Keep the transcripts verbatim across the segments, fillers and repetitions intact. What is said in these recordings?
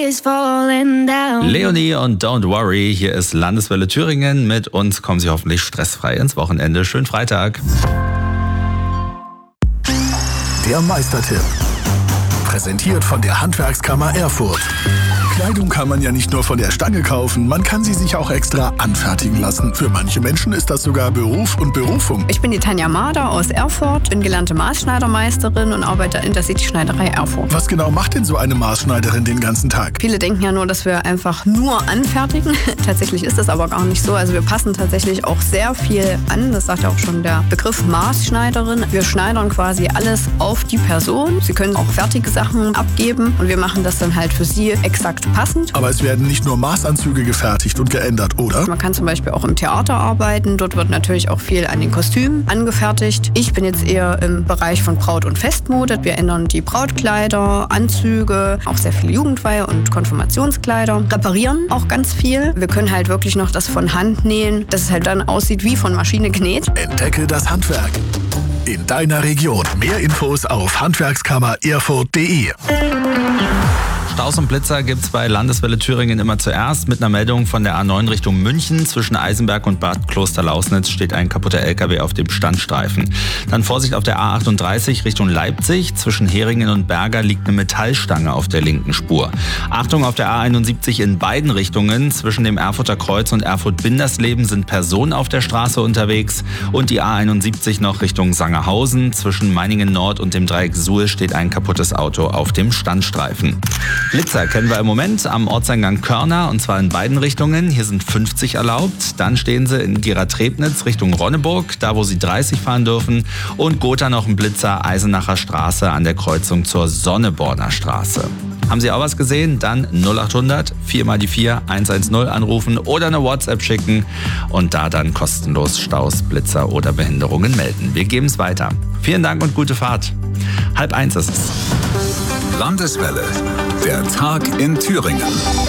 is falling down. Leonie und Don't Worry, hier ist Landeswelle Thüringen. Mit uns kommen Sie hoffentlich stressfrei ins Wochenende. Schönen Freitag. Der Meistertipp. Präsentiert von der Handwerkskammer Erfurt. Kleidung kann man ja nicht nur von der Stange kaufen, man kann sie sich auch extra anfertigen lassen. Für manche Menschen ist das sogar Beruf und Berufung. Ich bin die Tanja Mader aus Erfurt, bin gelernte Maßschneidermeisterin und arbeite in der City-Schneiderei Erfurt. Was genau macht denn so eine Maßschneiderin den ganzen Tag? Viele denken ja nur, dass wir einfach nur anfertigen. Tatsächlich ist das aber gar nicht so. Also wir passen tatsächlich auch sehr viel an. Das sagt ja auch schon der Begriff Maßschneiderin. Wir schneidern quasi alles auf die Person. Sie können auch fertige Sachen abgeben und wir machen das dann halt für Sie exakt passend. Aber es werden nicht nur Maßanzüge gefertigt und geändert, oder? Man kann zum Beispiel auch im Theater arbeiten. Dort wird natürlich auch viel an den Kostümen angefertigt. Ich bin jetzt eher im Bereich von Braut- und Festmode. Wir ändern die Brautkleider, Anzüge, auch sehr viele Jugendweihe- und Konfirmationskleider. Reparieren auch ganz viel. Wir können halt wirklich noch das von Hand nähen, dass es halt dann aussieht wie von Maschine genäht. Entdecke das Handwerk in deiner Region. Mehr Infos auf handwerkskammer erfurt punkt de. Staus und Blitzer gibt's bei Landeswelle Thüringen immer zuerst. Mit einer Meldung von der A neun Richtung München. Zwischen Eisenberg und Bad Klosterlausnitz steht ein kaputter L K W auf dem Standstreifen. Dann Vorsicht auf der A achtunddreißig Richtung Leipzig. Zwischen Heringen und Berger liegt eine Metallstange auf der linken Spur. Achtung auf der A einundsiebzig in beiden Richtungen. Zwischen dem Erfurter Kreuz und Erfurt-Bindersleben sind Personen auf der Straße unterwegs. Und die A einundsiebzig noch Richtung Sangerhausen. Zwischen Meiningen Nord und dem Dreieck Suhl steht ein kaputtes Auto auf dem Standstreifen. Blitzer kennen wir im Moment am Ortseingang Körner und zwar in beiden Richtungen. Hier sind fünfzig erlaubt. Dann stehen sie in Gera-Trebnitz Richtung Ronneburg, da wo sie dreißig fahren dürfen. Und Gotha noch ein Blitzer, Eisenacher Straße an der Kreuzung zur Sonneborner Straße. Haben Sie auch was gesehen? Dann null achthundert vier mal die vier eins eins null anrufen oder eine WhatsApp schicken und da dann kostenlos Staus, Blitzer oder Behinderungen melden. Wir geben es weiter. Vielen Dank und gute Fahrt. Halb eins ist es. Landeswelle. Der Tag in Thüringen.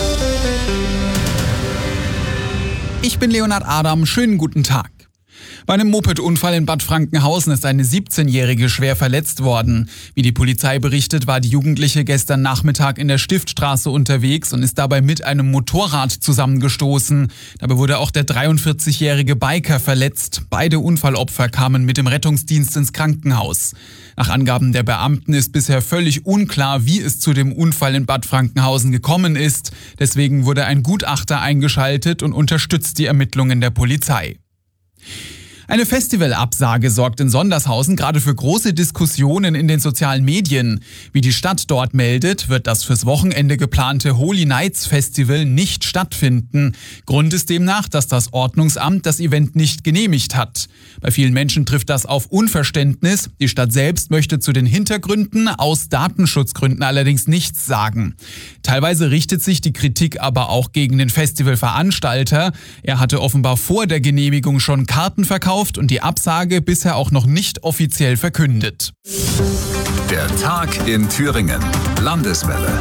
Ich bin Leonhard Adam, schönen guten Tag. Bei einem Mopedunfall in Bad Frankenhausen ist eine siebzehnjährige schwer verletzt worden. Wie die Polizei berichtet, war die Jugendliche gestern Nachmittag in der Stiftstraße unterwegs und ist dabei mit einem Motorrad zusammengestoßen. Dabei wurde auch der dreiundvierzigjährige Biker verletzt. Beide Unfallopfer kamen mit dem Rettungsdienst ins Krankenhaus. Nach Angaben der Beamten ist bisher völlig unklar, wie es zu dem Unfall in Bad Frankenhausen gekommen ist. Deswegen wurde ein Gutachter eingeschaltet und unterstützt die Ermittlungen der Polizei. Eine Festivalabsage sorgt in Sondershausen gerade für große Diskussionen in den sozialen Medien. Wie die Stadt dort meldet, wird das fürs Wochenende geplante Holy Nights Festival nicht stattfinden. Grund ist demnach, dass das Ordnungsamt das Event nicht genehmigt hat. Bei vielen Menschen trifft das auf Unverständnis. Die Stadt selbst möchte zu den Hintergründen aus Datenschutzgründen allerdings nichts sagen. Teilweise richtet sich die Kritik aber auch gegen den Festivalveranstalter. Er hatte offenbar vor der Genehmigung schon Karten verkauft und die Absage bisher auch noch nicht offiziell verkündet. Der Tag in Thüringen. Landeswelle.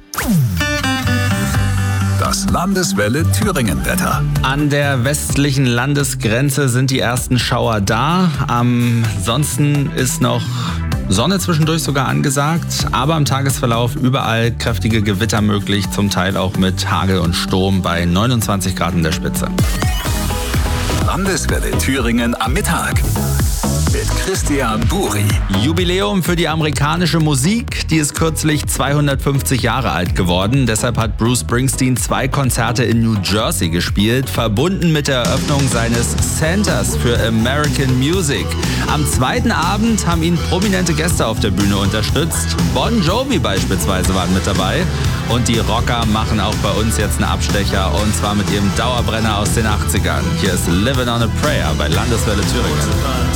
Das Landeswelle Thüringen-Wetter. An der westlichen Landesgrenze sind die ersten Schauer da. Ansonsten ist noch Sonne zwischendurch sogar angesagt, aber im Tagesverlauf überall kräftige Gewitter möglich, zum Teil auch mit Hagel und Sturm bei neunundzwanzig Grad in der Spitze. Landeswelle Thüringen am Mittag mit Christian Buri. Jubiläum für die amerikanische Musik. Die ist kürzlich zweihundertfünfzig Jahre alt geworden. Deshalb hat Bruce Springsteen zwei Konzerte in New Jersey gespielt, verbunden mit der Eröffnung seines Centers für American Music. Am zweiten Abend haben ihn prominente Gäste auf der Bühne unterstützt. Bon Jovi beispielsweise waren mit dabei. Und die Rocker machen auch bei uns jetzt einen Abstecher, und zwar mit ihrem Dauerbrenner aus den achtzigern. Hier ist Living on a Prayer bei Landeswelle Thüringen.